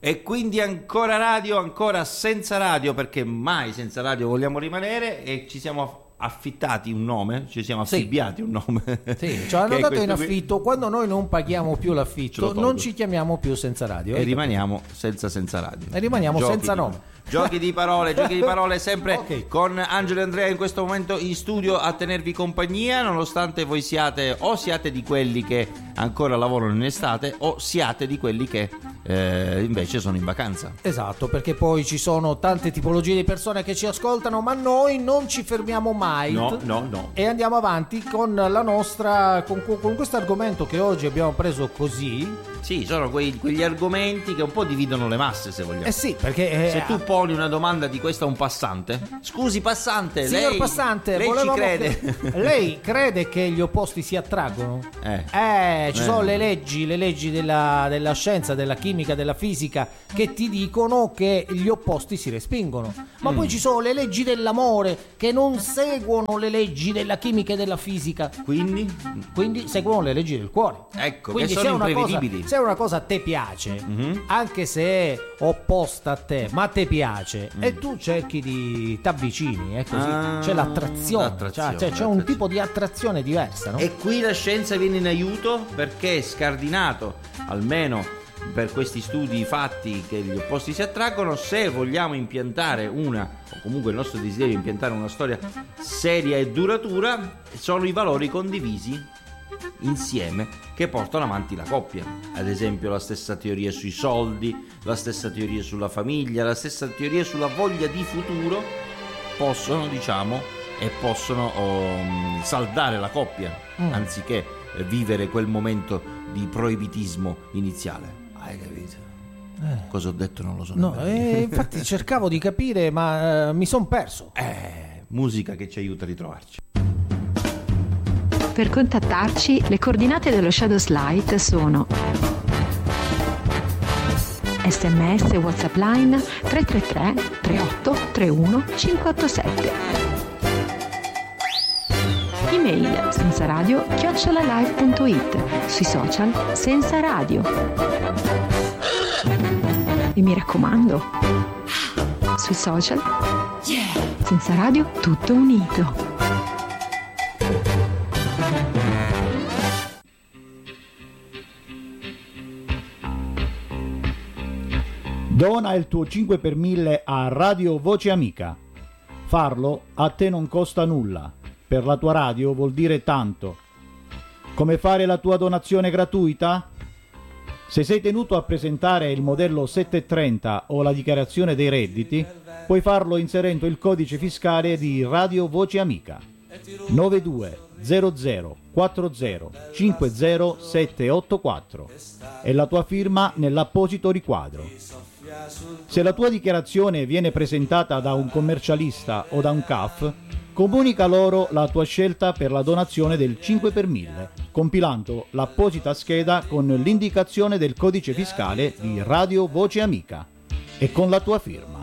E quindi ancora radio, ancora senza radio, perché mai senza radio vogliamo rimanere, e ci siamo affittati un nome, ci siamo affibbiati un nome. Sì, ci hanno dato in affitto. Quando noi non paghiamo più l'affitto, non ci chiamiamo più senza radio. E rimaniamo senza radio. E rimaniamo senza nome. Giochi di parole sempre con Angelo e Andrea in questo momento in studio a tenervi compagnia, nonostante voi siate di quelli che ancora lavorano in estate o siate di quelli che invece sono in vacanza. Esatto, perché poi ci sono tante tipologie di persone che ci ascoltano, ma noi non ci fermiamo mai. No. E andiamo avanti con la nostra con questo argomento che oggi abbiamo preso così. Sì, sono quegli argomenti che un po' dividono le masse, se vogliamo. Sì, perché se tu poni una domanda di questa a un passante, scusi passante, signor passante, lei ci crede? Lei crede che gli opposti si attraggono? Ci sono le leggi della scienza, della chimica, della fisica che ti dicono che gli opposti si respingono. Ma poi ci sono le leggi dell'amore che non seguono le leggi della chimica e della fisica. Quindi seguono le leggi del cuore. Ecco, quindi che sono imprevedibili. Se una cosa a te piace, anche se è opposta a te, ma a te piace, e tu cerchi di t'avvicini, è così. C'è l'attrazione. C'è un tipo di attrazione diversa, no? E qui la scienza viene in aiuto, perché è scardinato, almeno per questi studi fatti, che gli opposti si attraggono. Se vogliamo impiantare o comunque il nostro desiderio è impiantare una storia seria e duratura, sono i valori condivisi insieme che portano avanti la coppia. Ad esempio la stessa teoria sui soldi, la stessa teoria sulla famiglia, la stessa teoria sulla voglia di futuro possono saldare la coppia, anziché vivere quel momento di proibitismo iniziale. Hai capito? Cosa ho detto non lo so. Infatti cercavo di capire, ma mi son perso. Musica che ci aiuta a ritrovarci. Per contattarci, le coordinate dello Shadows Light sono SMS WhatsApp Line 333 38 31 587. Email sensaradio@live.it. Sui social Senza Radio. E mi raccomando, sui social Senza Radio tutto unito. Dona il tuo 5 per 1000 a Radio Voce Amica. Farlo a te non costa nulla. Per la tua radio vuol dire tanto. Come fare la tua donazione gratuita? Se sei tenuto a presentare il modello 730 o la dichiarazione dei redditi, puoi farlo inserendo il codice fiscale di Radio Voce Amica 92 00 40 50 784 e la tua firma nell'apposito riquadro. Se la tua dichiarazione viene presentata da un commercialista o da un CAF, comunica loro la tua scelta per la donazione del 5 per 1000, compilando l'apposita scheda con l'indicazione del codice fiscale di Radio Voce Amica e con la tua firma.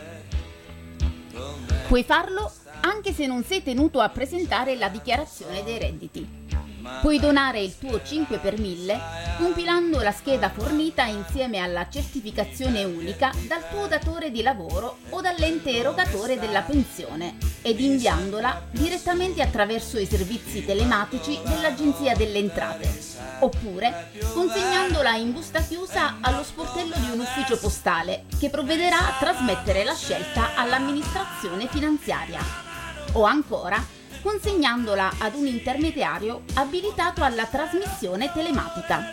Puoi farlo anche se non sei tenuto a presentare la dichiarazione dei redditi. Puoi donare il tuo 5 per 1000 compilando la scheda fornita insieme alla certificazione unica dal tuo datore di lavoro o dall'ente erogatore della pensione ed inviandola direttamente attraverso i servizi telematici dell'Agenzia delle Entrate, oppure consegnandola in busta chiusa allo sportello di un ufficio postale che provvederà a trasmettere la scelta all'amministrazione finanziaria, o ancora consegnandola ad un intermediario abilitato alla trasmissione telematica.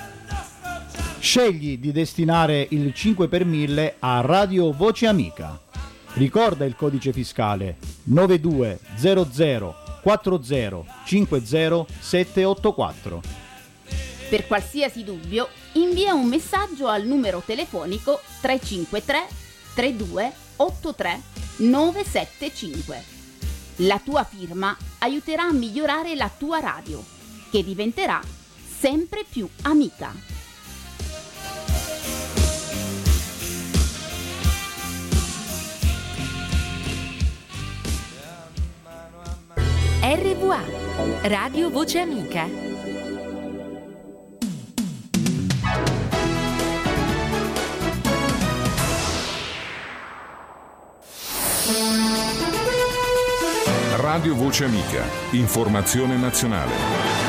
Scegli di destinare il 5 per 1000 a Radio Voce Amica. Ricorda il codice fiscale 9200 40 50 784. Per qualsiasi dubbio, invia un messaggio al numero telefonico 353 32 83 975. La tua firma aiuterà a migliorare la tua radio, che diventerà sempre più amica. RVA, Radio Voce Amica. Radio Voce Amica. Informazione nazionale.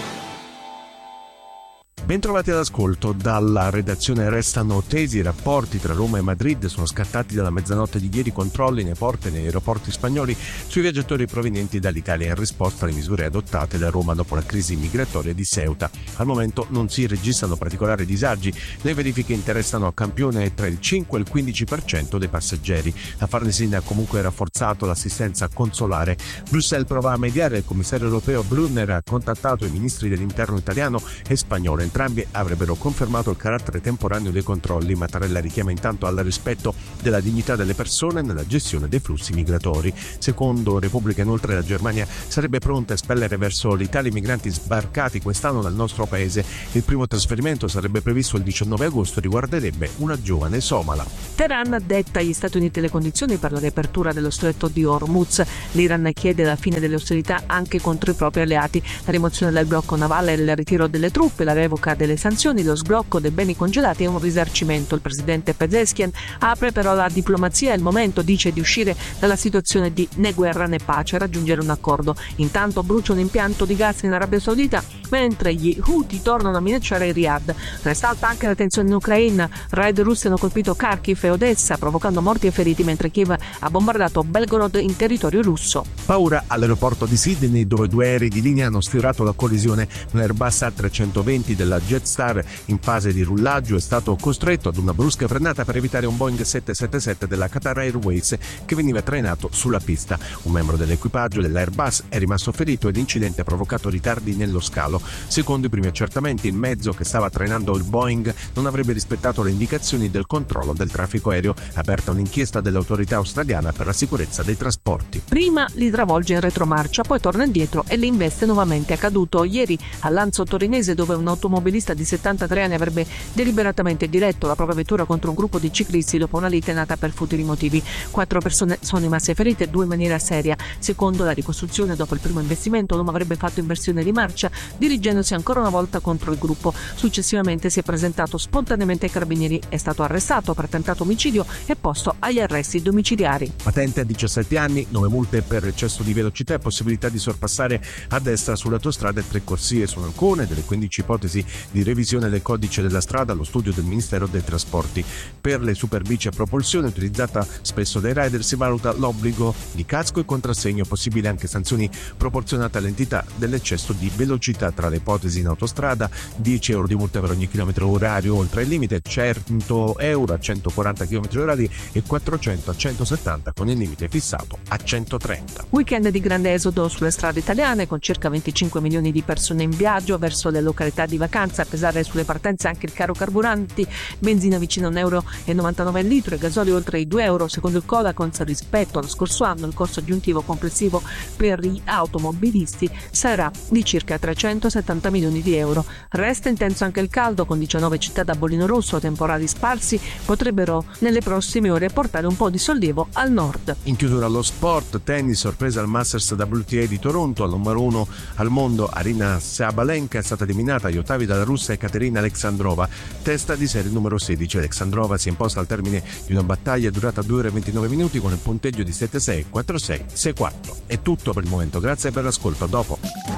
Bentrovati all'ascolto. Dalla redazione restano tesi i rapporti tra Roma e Madrid. Sono scattati dalla mezzanotte di ieri controlli nei porti e negli aeroporti spagnoli sui viaggiatori provenienti dall'Italia in risposta alle misure adottate da Roma dopo la crisi migratoria di Ceuta. Al momento non si registrano particolari disagi. Le verifiche interessano a campione tra il 5 e il 15% dei passeggeri. La Farnesina ha comunque rafforzato l'assistenza consolare. Bruxelles prova a mediare. Il commissario europeo Brunner ha contattato i ministri dell'interno italiano e spagnolo. Entrambi avrebbero confermato il carattere temporaneo dei controlli. Mattarella richiama intanto al rispetto della dignità delle persone nella gestione dei flussi migratori. Secondo Repubblica, inoltre, la Germania sarebbe pronta a espellere verso l'Italia i migranti sbarcati quest'anno dal nostro paese. Il primo trasferimento sarebbe previsto il 19 agosto e riguarderebbe una giovane somala. Teheran detta agli Stati Uniti le condizioni per la riapertura dello stretto di Hormuz. L'Iran chiede la fine delle ostilità anche contro i propri alleati, la rimozione del blocco navale, il ritiro delle truppe, la revoca delle sanzioni, lo sblocco dei beni congelati e un risarcimento. Il presidente Pezeshkian apre però la diplomazia. È il momento, dice, di uscire dalla situazione di né guerra né pace e raggiungere un accordo. Intanto brucia un impianto di gas in Arabia Saudita, mentre gli Houthi tornano a minacciare Riyadh. Resta alta anche la tensione in Ucraina. Raid russi hanno colpito Kharkiv e Odessa, provocando morti e feriti, mentre Kiev ha bombardato Belgorod in territorio russo. Paura all'aeroporto di Sydney, dove due aerei di linea hanno sfiorato la collisione. L'Airbus A320 della Jetstar, in fase di rullaggio, è stato costretto ad una brusca frenata per evitare un Boeing 777 della Qatar Airways che veniva trainato sulla pista. Un membro dell'equipaggio dell'Airbus è rimasto ferito e l'incidente ha provocato ritardi nello scalo. Secondo i primi accertamenti, il mezzo che stava trainando il Boeing non avrebbe rispettato le indicazioni del controllo del traffico aereo. Aperta un'inchiesta dell'autorità australiana per la sicurezza dei trasporti. Prima li travolge in retromarcia, poi torna indietro e li investe nuovamente. È accaduto ieri a Lanzo Torinese, dove un automobilista di 73 anni avrebbe deliberatamente diretto la propria vettura contro un gruppo di ciclisti dopo una lite nata per futili motivi. 4 persone sono rimaste ferite, 2 in maniera seria. Secondo la ricostruzione, dopo il primo investimento, l'uomo avrebbe fatto inversione di marcia dirigendosi ancora una volta contro il gruppo. Successivamente si è presentato spontaneamente ai carabinieri, è stato arrestato per tentato omicidio e posto agli arresti domiciliari. Patente a 17 anni, 9 multe per eccesso di velocità e possibilità di sorpassare a destra sull'autostrada e 3 corsie su Ancone. Delle 15 ipotesi di revisione del codice della strada allo studio del Ministero dei Trasporti. Per le superbici a propulsione, utilizzata spesso dai rider, si valuta l'obbligo di casco e contrassegno, possibile anche sanzioni proporzionate all'entità dell'eccesso di velocità. Tra le ipotesi in autostrada, 10 euro di multa per ogni chilometro orario oltre il limite, 100 euro a 140 km orari e 400 a 170 con il limite fissato a 130. Weekend di grande esodo sulle strade italiane, con circa 25 milioni di persone in viaggio verso le località di vacanza. A pesare sulle partenze anche il caro carburanti, benzina vicino a 1,99 euro al litro e gasolio oltre i 2 euro. Secondo il Codacons, rispetto allo scorso anno, il costo aggiuntivo complessivo per gli automobilisti sarà di circa 370 milioni di euro. Resta intenso anche il caldo, con 19 città da bollino rosso. Temporali sparsi potrebbero nelle prossime ore portare un po' di sollievo al nord. In chiusura allo sport, tennis, sorpresa al Masters WTA di Toronto. Al numero 1 al mondo Aryna Sabalenka è stata eliminata agli ottavi dalla russa Ekaterina Alexandrova, testa di serie numero 16. Alexandrova si è imposta al termine di una battaglia durata 2 ore e 29 minuti con il punteggio di 7-6, 4-6, 6-4. È tutto per il momento, grazie per l'ascolto, a dopo.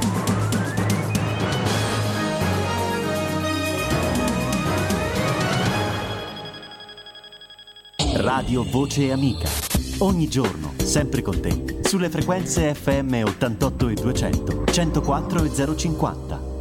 Radio Voce Amica. Ogni giorno, sempre con te, sulle frequenze FM 88 e 200, 104 e 050.